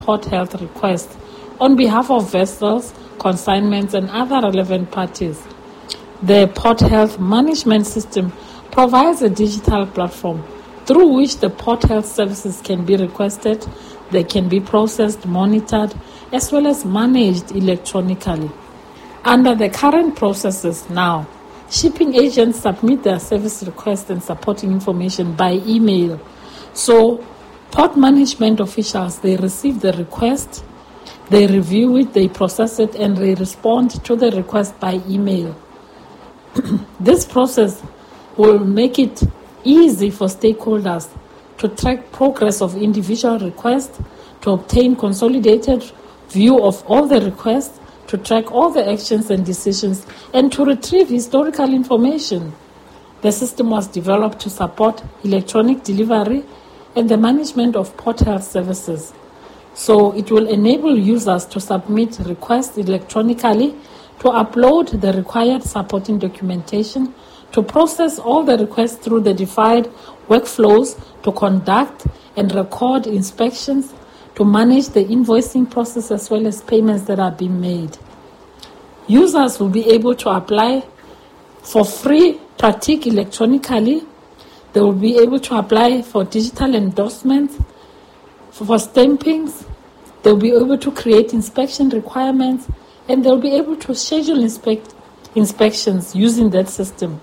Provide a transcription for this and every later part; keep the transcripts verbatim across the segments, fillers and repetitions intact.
Port Health requests on behalf of vessels, consignments, and other relevant parties. The Port Health Management System provides a digital platform through which the Port Health services can be requested, they can be processed, monitored, as well as managed electronically. Under the current processes now, shipping agents submit their service requests and supporting information by email. So, port management officials, they receive the request, they review it, they process it, and they respond to the request by email. This process will make it easy for stakeholders to track progress of individual requests, to obtain consolidated view of all the requests, to track all the actions and decisions, and to retrieve historical information. The system was developed to support electronic delivery and the management of port health services. So it will enable users to submit requests electronically, to upload the required supporting documentation, to process all the requests through the defined workflows, to conduct and record inspections, to manage the invoicing process as well as payments that are being made. Users will be able to apply for free Pratik electronically. They will be able to apply for digital endorsements, for stampings. They'll be able to create inspection requirements, and they'll be able to schedule inspect, inspections using that system.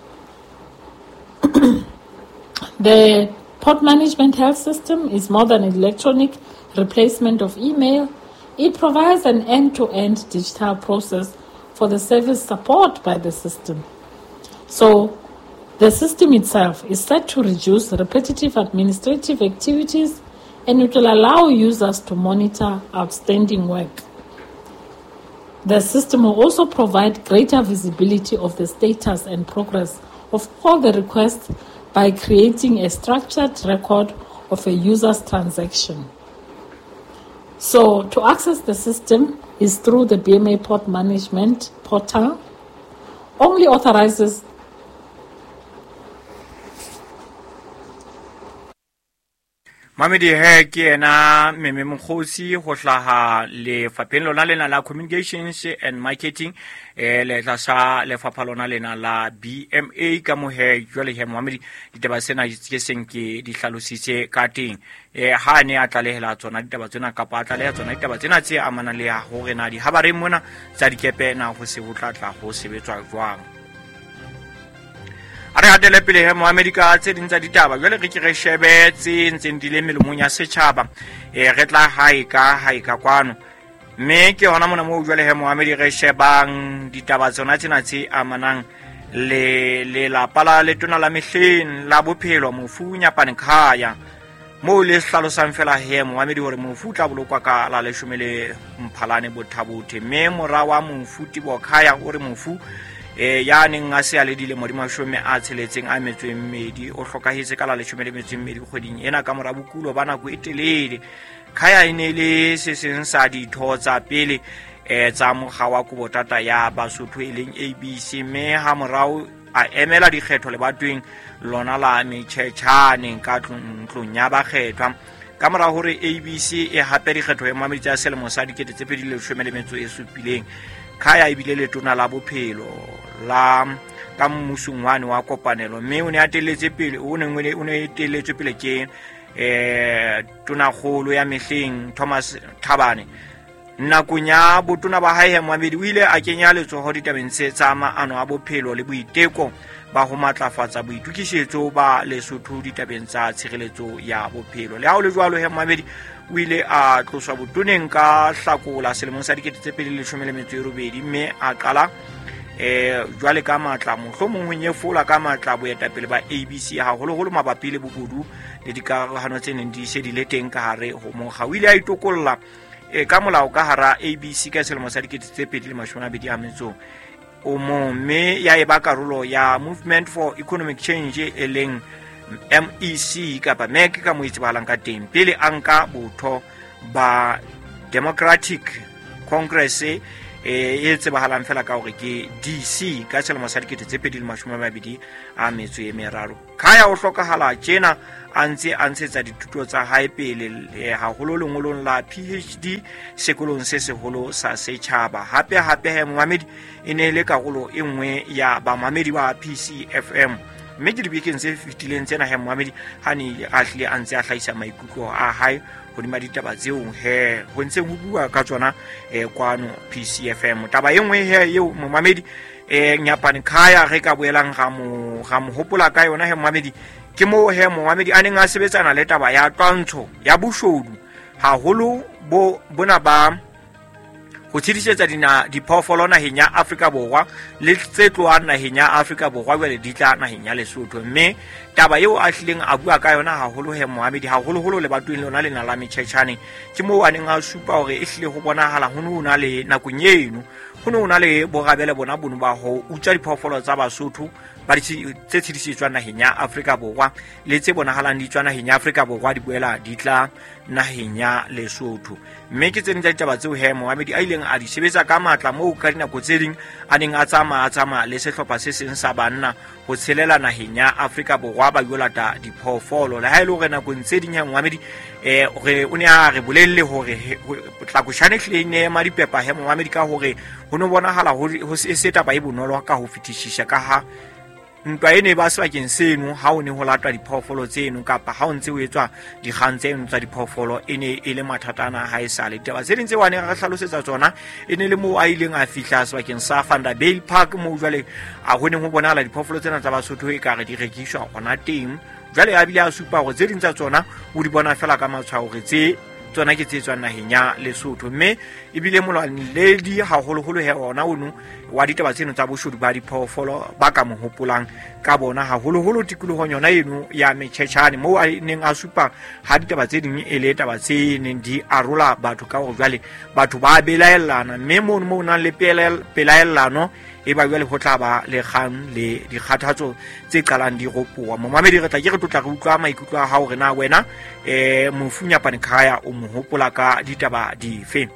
The Port Management Health System is more than an electronic replacement of email. It provides an end-to-end digital process for the service support by the system. So the system itself is set to reduce repetitive administrative activities, and it will allow users to monitor outstanding work. The system will also provide greater visibility of the status and progress of all the requests by creating a structured record of a user's transaction. So to access the system is through the B M A Port Management portal. Only authorizes Mamedi he ke ena Meme Mkhosi ho hlaha le fapeng lona lena la communications and marketing eh le tla sa le fapha lona lena la B M A ka mo he jwale he Mamedi ditaba sena ke seng ke di hlalositse ka teng eh ha ne a tlalehela tsona ditaba tsena ka pa tlaleha tsona ditaba tsena tse amana le ha hore na di habare mona tsa dikepe na ho se botlatla ho sebetswa jwang. Are hadele pele he Mohammed ka tse ding tsa ditaba jwale re ke re shebe tse ntseng di le melomong ya setjhaba e re tla hae ka hae ka kwano mme ke hona mona mo jwale he Mohammed re shebang ditaba tsona tsena tse amanang le le la pala le tona la mehleng la bophelo mofunya Pankhaya mo le hlalosang fela he Mohammed hore mofu tla bolokwa ka la leshomele Mphalane Bothabothe mme mora wa mofuti Bokhaya o re mofu e ya neng a se a le dile mo di mashome a tsheletseng a metsweng mmedi o hlokahetse ka la leshome le metsweng mmedi kgweding ena ka mora bokulo ba nako e telele. Khaya ine le se seng sa ditho tsa pele e tsa mogga wa Kubotata ya Basotho e leng A B C mme ha morao a emela dikgetho le batweng lona la metjhetjhane ka tlong ya bakgethwa ka mora hore A B C e hape dikgetho ya Mamedi tsa selemo sa dikete tse pedi le leshome le metso e supileng. Khaya ibile le tona la bophelo la ka mmusungwane wa kopanelo mme o ne a teletse pele o ne ngwe o ne teletse pele ke eh tona kholo ya mehleng Thomas Thabane nakunya botona ba hae Mohammed o ile a kenya letsoho ditabeng tse tsa maano a bophelo le boiteko ba ho matlafatsa boitukisetso ba Lesotho ditabeng tsa tshireletso ya bophelo. Le ha o le jwalo he Mohammed o ile a tloswa botoneng ka Hlakola selemong sa dikete tse pedi le leshome le metso e robedi mme a qala eh jwale ka matla mohlomong ho nyefola ka matla boetapele ba A B C ha holo holo mabapi le bobodu le dikarahano tse neng di se di le teng ka hare ho mokga. O ile a itokolla e ka molao ka hara A B C ka selemo sa dikete tse pedi le mashome a mabedi a metso o mo mme ya eba karolo ya Movement for Economic Change e leng M E C kapa M E C ka moitse balang ka teng pele anka botho ba Democratic Congress e tsebahalang fela ka hore ke D C ka selemo sa dikete tse pedi le mashome a mabedi a metso e meraro. Khaya o hlokahala tjena a ntse a ntshetsa dithuto tsa hae pele haholo lengolong la PhD sekolong se seholo sa setjhaba. Hape hape he Mohammed e ne le karolo e nngwe ya bamamedi ba P C F M. Mme ke dibekeng tse fetileng tsena he Mohammed ha ne a hlile a ntse a hlahisa maikutlo a hae hodima ditaba tseo he ho ntse ho bua ka tsona eh kwano P C F M. Taba e nngwe he eo Mohammed eh Nyapane Khaya re ka boelang ga mo ga mo hopola ka yona he Mohammed ke mo he Mohammed a neng a sebetsana le taba ya twantsho ya boshodu haholo bo bona ba go tshidisetsa dina diphoofolo naheng ya Afrika Borwa le tse tloang naheng ya Afrika Borwa jwale di tla naheng ya Lesotho. Mme taba eo a hlileng a bua ka yona haholo he Mohammed haholo holo le batweng lona lena la metjhetjhane ke moo a neng a supa hore e hlile ho bonahala ho nona le nakong eno ho nona le borabele bona bono ba ho utsa diphoofolo tsa Basotho ba di tse tshedisetswang naheng ya Afrika Borwa le tse bonahalang di tswa naheng ya Afrika Borwa di boela di tla naheng ya Lesotho. Mme ke tsene tsa ditaba tseo he Mohammed a ileng a di sebetsa ka matla moo ka dinako tse ding a neng a tsamaya a tsamaya le sehlopha se seng sa banna ho tshelela naheng ya Afrika Borwa ba yolata diphoofolo. Le ha ile hore nakong tse ding he Mohammed eh re o ne a re bolelle hore tla go shane hle ne ma dipepa he Mohammed ka hore ho no bonahala ho se taba e bonolo ka ho fetishisha ka ha ntwa ene ba sebakeng seno ha o ne ho latwa diphoofolo tseno kapa ha o ntse o etswa dikgang tseno tsa diphoofolo ene e le mathatana ha e sale. Taba tse ding tse wane ga hlalosetsa tsona ene le mo a ileng a fihla sebakeng sa Vanderbijl Park mo jwale a hone ho bonahala diphoofolo tsena tsa Basotho e ka re di rekiswa hona teng. Jwale a bile a supa hore tse ding tsa tsona o di bona fela ka matshwao hore tse tsona ke tse tswang naheng ya Lesotho. Mme ebile molwanedi haholo holo he ona ono wa ditaba tseno tsa boshodu ba diphoofolo ba ka mo hopolang ka bona haholo holo tikolohong yona eno ya metjhetjhane moo a neng a supa ha ditaba tse ding e le taba tse neng di arola batho ka hore jwale batho ba belaellana mme moo mo nang le pelaellano e ba jwale ho tla ba le kgang le dikgathatso tse qalang di ropoa. Mohammed re tla ke re tlotla re utlwa maikutlo a hao re na wena eh Mofunyapane Khaya o mo hopola ka ditaba dife.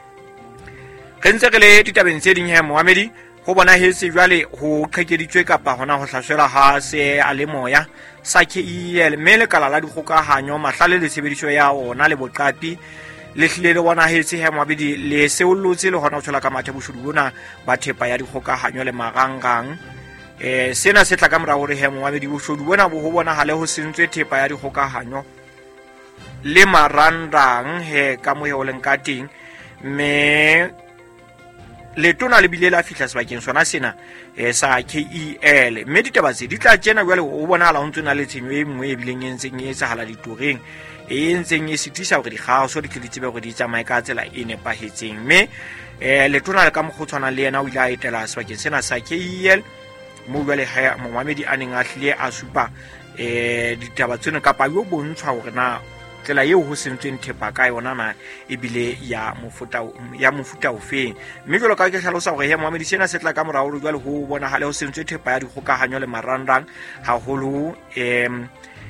Re ntse re le ditabeng tse ding he Mohammed ho bona hetse jwale ho qhekeditswe kapa hona ho hlashwela ha se a le moya sa K E L mme le kala la dikgokahanyo mahlale le sebediso ya ona le boqapi le hlile le bona hetse he Mohammed le seollotse le hona ho tshola ka mathe boshodu bona ba thepa ya dikgokahanyo le marangrang. Eh sena se tla ka mora hore he Mohammed boshodu bona bo ho bona hale ho sentswe thepa ya dikgokahanyo le marangrang he ka mo he o leng ka teng. Mme le tona le bile la fihla sebakeng sona sena eh sa K E L mme ditaba tse di tla tsena jwale o bona hala o ntse na le tshenyo e nngwe e bileng e ntseng e etsahala ditoreng e ntseng e sitisa hore di kgaoso di tletse be go di tsamaye ka tsela e nepahetseng. Mme eh le tona le ka mogotshwana le yena o ile a etela sebakeng sena sa K E L mo jwale ha Mohammed a neng a hlile a supa eh ditaba tseno kapa yo bontshwa hore na tsela eo ho sentsweng thepa ka yona na e bile ya mofuta ya mofuta ofeng. Mme jwalo ka ke hlalosa hore he Mohammed sena se tla ka mora hore jwale ho bona hale ho sentswe thepa ya dikgokahanyo le marangrang haholo em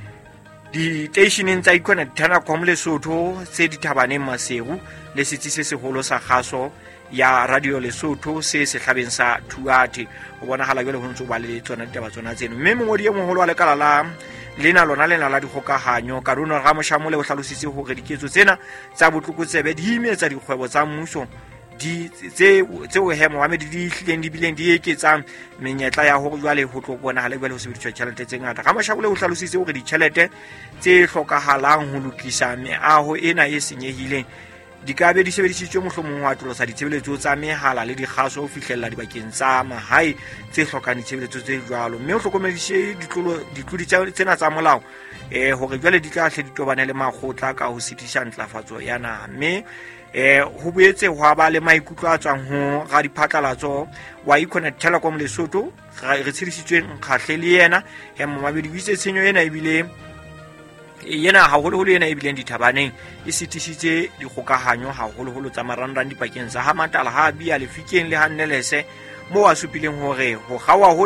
di stationeng tsa Econet Telecom Lesotho tse di thabaneng Maseru le setsi se seholo sa kgaso ya Radio Lesotho se se hlabeng sa Thuate ho bona hala jwale ho ntse ba le tsona ditaba tsona tseno. Mme mongodi e moholo wa lekala la lena lona lena la dikgokahanyo Karuno Ramoshamole o hlalositse hore diketso tsena tsa botlokotsebe di imetsa dikgwebo tsa mmuso di tse tseo he Mohammed di hlileng di bileng di eketsang menyetla ya ho jwale ho tlo bona hale jwale ho sebediswa tjhelete tse ngata. Ramoshamole o hlalositse hore ditjhelete tse hlokahalang ho lokisa meaho ena e senyehileng di ka be di sebedisitswe mohlomong wa tlolosa ditshebeletso tsa mehala le dikgaso ho fihlella dibakeng tsa mahae tse hlokang ditshebeletso tse jwalo. Mme o hlokomedise ditlolo ditlodi tsena tsa molao eh hore jwale di tla hle di tobane le makgotla ka ho sitisha ntlafatso ya naha. Mme eh ho boetse ho ba le maikutlo a tswang ho ga diphatlalatso wa Econet Telecom Lesotho re tshedisitsweng nkgahle le yena he Mohammed o itse tshenyo ena e bile yena haholo holo yena e bileng dithabaneng e sitisitse dikgokahanyo haholo holo tsa marangrang dipakeng tsa Hamatala ha bia le fikeng le Hannelese mo a supileng hore ho gawa hona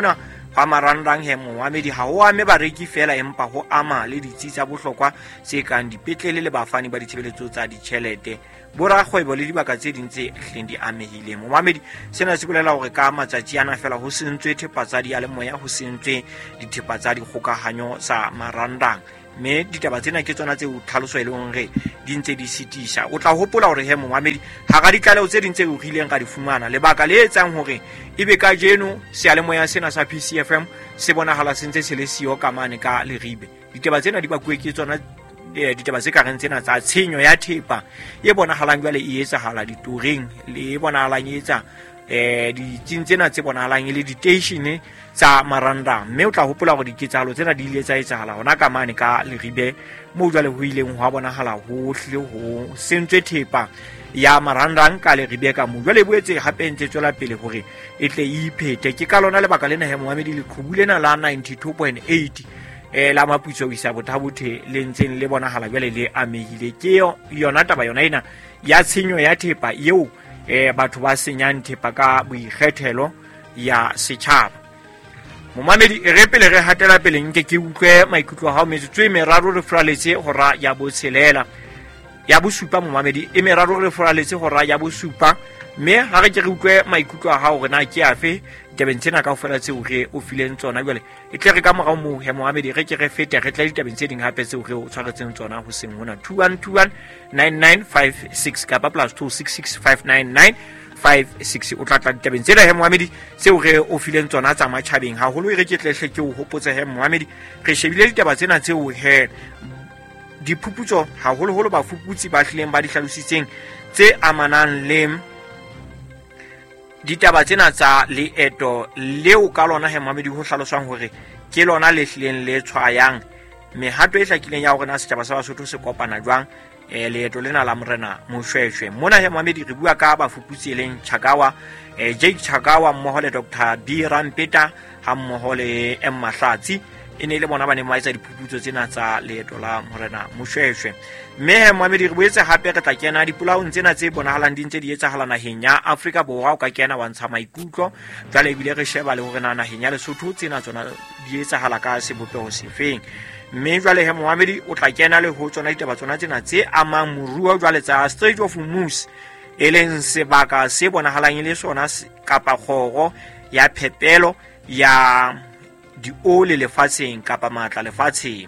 hwa marandang he Mohamedi ha ho ame bareki fela empa ho ama le ditsi tsa bohlokwa tse kang dipetlele le bafani ba ditshebeletso tsa ditjhelete borakgwebo le dibaka tse ding tse hleng di amehile. Mohamedi sena se bolela hore ka matsatsi ana fela ho sentswe thepa tsa diyalemoya, ho sentswe dithepa tsa dikgokahanyo tsa marandang, mme ditaba tsena ke tsona tse o tlhaloso e leng hore di ntse di sitisha. O tla hopola hore he Mohamedi ha ga ditlaleho tse ding tse o rileng ka di fumana, lebaka le etsang hore ebe ka jeno seyalemoya sena sa P C F M se bonahala sentse se le siyo ka mane ka Leribe. Ditaba tsena di bakuwe ke tsona ditaba tse ka reng tsena tsa tshenyo ya thepa e bonahalang jwale e etsahala ditoreng, le e bonahalang e etsa eh ditsing tsena tse bonahalang e le ditatione tsa marandang, mme o tla hopola hore diketsahalo tsena di ile tsa etsahala hona ka mane ka Leribe moo jwale ho ileng ho bonahala hohle ho sentswe thepa ya marandang ka Leribe ka moo. Jwale boetse hape ntse tswela pele hore e tle e iphete. Ke ka lona lebaka lena he Mohamedi le qhubulena la ninety-two point eight eh la maputso o isa bothabothe le ntseng le bonahala jwale le amehile. Ke yona taba yona ena ya tshenyo ya thepa eo eh batho ba senyang thepa ka boikgethelo ya setjhaba. Mohamedi re pele re hatela pele nke ke utlwe maikutlo a hao metsotso e meraro re furaletse hora ya botshelela ya bosupa. Mohamedi e meraro re furaletse hora ya bosupa, mme ha re ke re utlwe maikutlo a hao re na ke afe tabeng tsena kaofela tseo re o fileng tsona. Jwale e tle re ka morao moo he Mohamedi re ke re fete re tla ditabeng tse ding hape tseo re o tshwaretseng tsona ho seng hona two one two one nine nine five six kapa plus two six six five nine nine five six. O tla tla ditabeng tsena he Mohamedi tseo re o fileng tsona tsa matjhabeng haholo. E re ke tlehle ke o hopotse he Mohamedi re shebile ditaba tsena tseo he diphuputso haholo holo bafuputsi ba hlileng ba di hlalositseng tse amanang le ditaba tsena tsa leeto leo ka lona he Mohamedi ho hlaloswang hore ke lona le hlileng le tshwayang mehato e hlakileng ya hore na setjhaba sa Basotho se kopana jwang eh leeto lena la Morena Moshweshwe. Mona he Mohamedi re bua ka bafuputsi leng Chakawa eh Jake Chakawa mmoho le Doctor B Rampeta ha mmoho le M Mahlatsi e ne le bona ba ne ba etsa diphuputso tsena tsa leeto la Morena Moshweshwe. Mme he Mohamedi re boetse hape re tla kena dipolaong tsena tse bonahalang di ntse di etsahala naheng ya Afrika Borwa. O ka kena wa ntsha maikutlo jwale ebile re sheba le hore na naheng ya Lesotho tsena tsona di etsahala ka sebopeho sefeng. Mme jwale he Mohamedi o tla kena le ho tsona ditaba tsona tsena tse amang moruo jwale tsa Strait of Hormuz, e leng sebaka se bonahalang e le sona kapa kgoro ya phepelo ya di ole lefatsheng kapa matla lefatsheng.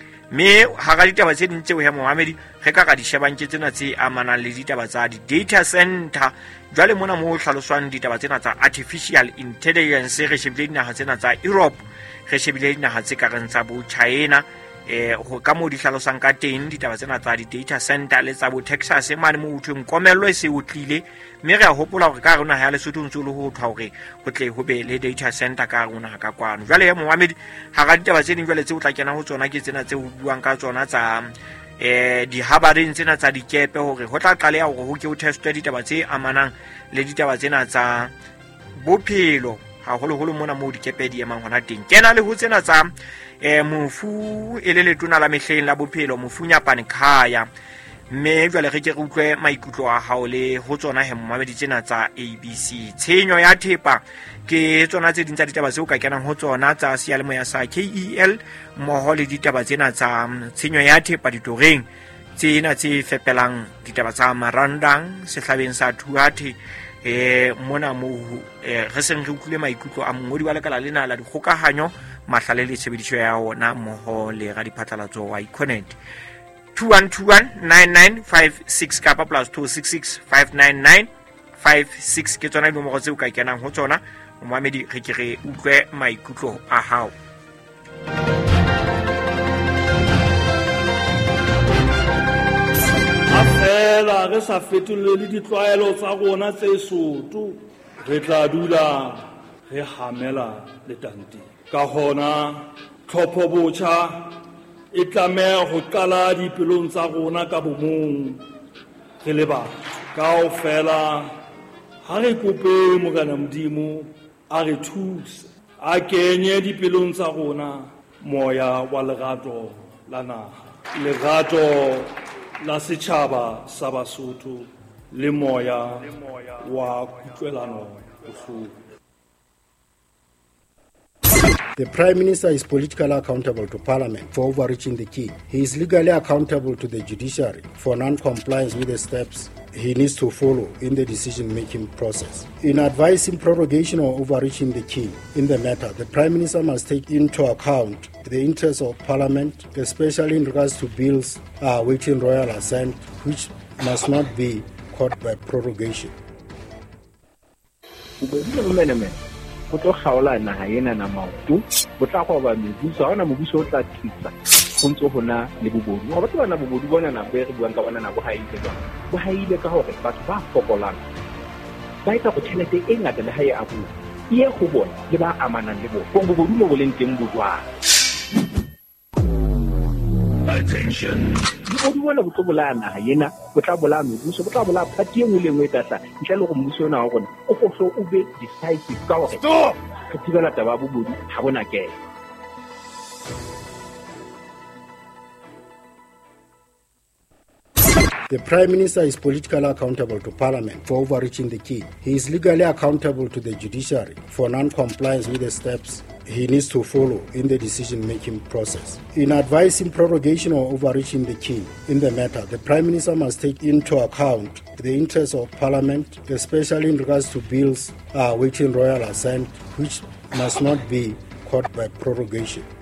Mme ha ga ditaba tse ding tseo he Mohamedi re ka ka di shebang ke tsena tse amanang le ditaba tsa di data center. Jwale mona mo hlaloswang ditaba tsena tsa artificial intelligence re shebile dinaha tsena tsa Europe, re shebile dinaha tse ka reng tsa bo China eh ho ka mo di hlalosang ka teng ditaba tsena tsa di data center le tsa bo Texas mane mo uthweng komello e se utlile. Mme re a hopola hore ka rona ha Lesotho ntse le ho thwa hore ho tle ho be le data center ka rona ka kwano. Jwale he Mohamedi ha ga ditaba tse ding jwale tse o tla kena ho tsona ke tsena tse ho buang ka tsona tsa eh di habareng tsena tsa dikepe hore ho tla qaleha hore ho ke o testwe ditaba tse amanang le ditaba tsena tsa bophelo haholo holo mona mo dikepe di emang hona teng. Kena le ho tsena tsa eh mofu e le letona la mehleng la bophelo mofunya Panikhaya. Mme jwale re ke re utlwe maikutlo a hao le ho tsona he Mohamedi tsena tsa A B C. Tshenyo ya thepa ke tsona tse ding tsa ditaba tseo ka kenang ho tsona tsa seyalemoya sa K E L mmoho le ditaba tsena tsa tshenyo ya thepa ditoreng tsena tse fepelang ditaba tsa marandang sehlabeng sa Thuate. Eh mona mo re seng re utlwile maikutlo a mongodi wa lekala lena la dikgokahanyo mahlale le tshebediso ya ona mmoho le ga diphatlalatso wa Econet. two one two one nine nine five six kapa plus two six six five nine nine five six ke tsona dinomoro tseo ka kenang ho tsona. Mohamedi re ke re utlwe maikutlo a hao. Afela re sa fetolle le ditlwaelo tsa rona tse soto re tla dula re hamela le tanti ka hona tlhopho botjha e tlameha ho qala dipelong tsa rona ka bomong re le batho kaofela. Ha re kope Morena Modimo a re thuse a kenye dipelong tsa rona moya wa lerato la naha, lerato la setjhaba sa Basotho le moya wa kutlwelano bohloko. The Prime Minister is politically accountable to Parliament for overreaching the key. He is legally accountable to the judiciary for non-compliance with the steps he needs to follow in the decision-making process. In advising prorogation or overreaching the key in the matter, the Prime Minister must take into account the interests of Parliament, especially in regards to bills uh, awaiting royal assent, which must not be caught by prorogation. Go tlo kgaola naga ena na maoto go tla go ba mebuso ga ona mobuso o tla tlisa go ntse go na le bobodu go batho bana bobodu bona na be re buang ka bona na bo haile ba bo haile ka hore batho ba fokolang ba itse go tšhelete e ngata le hae a bo ie go bona le ba amanang le bo go bobodu mo boleng teng bodwa. Attention. Go bona go tlobola naga ena go tla bola mebuso go tla bola party e nngwe le nngwe tsa ntle le go mmuso ona wa bona o go tlo o be decisive ka hore stop ke tibela taba bobodu ha bona ke. The Prime Minister is politically accountable to Parliament for overreaching the key. He is legally accountable to the judiciary for non-compliance with the steps he needs to follow in the decision-making process. In advising prorogation or overreaching the key in the matter, the Prime Minister must take into account the interests of Parliament, especially in regards to bills uh, awaiting royal assent, which must not be caught by prorogation.